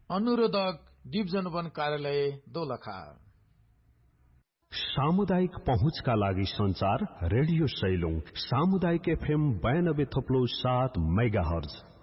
अनुरोधक द्वीप जनवन कार्यालय दोलखा। सामुदायिक पहुँचका लागि संचार रेडियो सैलुङ सामुदायिक FM 92.7 मेगाहर्ज।